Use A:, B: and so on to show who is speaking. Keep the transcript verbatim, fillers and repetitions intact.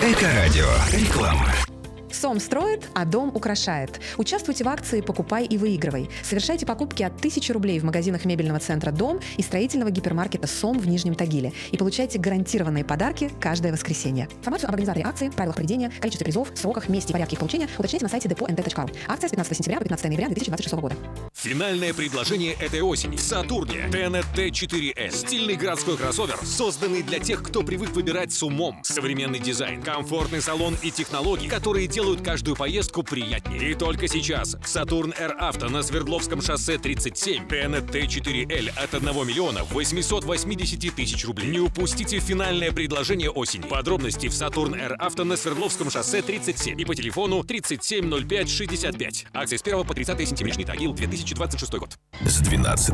A: Эко-радио. Реклама.
B: СОМ строит, а дом украшает. Участвуйте в акции «Покупай и выигрывай». Совершайте покупки от тысячи рублей в магазинах мебельного центра «Дом» и строительного гипермаркета «СОМ» в Нижнем Тагиле. И получайте гарантированные подарки каждое воскресенье. Информацию об организаторе акции, правилах проведения, количестве призов, сроках, месте и порядке их получения уточните на сайте депо эн тэ точка ру. Акция с пятнадцатого сентября по пятнадцатое ноября две тысячи двадцать шестого года.
C: Финальное предложение этой осени в Сатурне. Тенет тэ четыре эс. Стильный городской кроссовер, созданный для тех, кто привык выбирать с умом. Современный дизайн, комфортный салон и технологии, которые делают каждую поездку приятнее. И только сейчас в Сатурн Р Авто на Свердловском шоссе тридцать семь. Тенет тэ четыре эл от одного миллиона восемьсот восьмидесяти тысяч рублей. Не упустите финальное предложение осени. Подробности в Сатурн Р Авто на Свердловском шоссе тридцать семь и по телефону тридцать семь ноль пять шестьдесят пять. Акция с первого по тридцатое сентября. Нижний Тагил, две тысячи двадцать шестой год.
A: С двенадцатого